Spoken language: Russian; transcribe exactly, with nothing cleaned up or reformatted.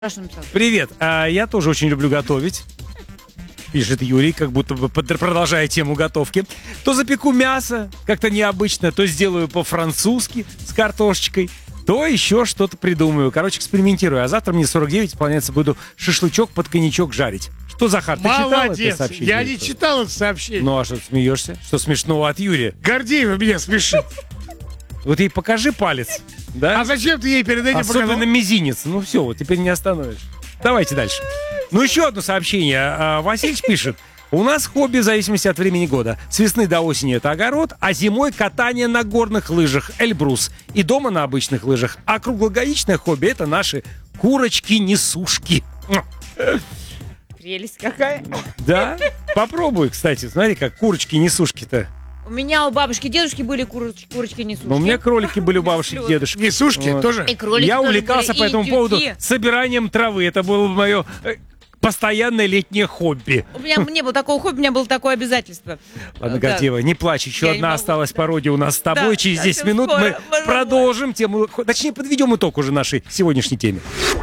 Привет, а, я тоже очень люблю готовить. Пишет Юрий, как будто бы под- продолжая тему готовки. То запеку мясо как-то необычно, то сделаю по-французски с картошечкой, то еще что-то придумаю. Короче, экспериментирую. А завтра мне сорок девять исполняется, буду шашлычок под коньячок жарить. Что, Захар, ты читал это Молодец, сообщение? я не читал это сообщение. Ну а что ты смеешься? Что смешного от Юрия? Гордеева меня смешит. Вот ей покажи палец, да? А зачем ты ей перед этим Особенно показал? мизинец. Ну все, вот теперь не остановишь. Давайте дальше. Ну еще одно сообщение. А, Васильевич пишет. У нас хобби в зависимости от времени года. С весны до осени это огород, а зимой катание на горных лыжах, Эльбрус. И дома на обычных лыжах. А круглогодичное хобби это наши курочки-несушки. Прелесть какая. Да? Попробуй, кстати. Смотри, как курочки-несушки-то. У меня у бабушки и дедушки были курочки, курочки несушки. Ну, у меня кролики были у бабушек и дедушек. Несушки Вот. тоже. И кролики Я тоже увлекался были, по и этому индюки. поводу собиранием травы. Это было мое э, постоянное летнее хобби. У меня не было такого хобби, у меня было такое обязательство. Ладно, Да. Гордеева, не плачь. Еще Я не одна могу, осталась да. пародия у нас с тобой. Да, Через да, десять совсем минут скоро. мы Боже мой. продолжим тему. Точнее, подведем итог уже нашей сегодняшней теме.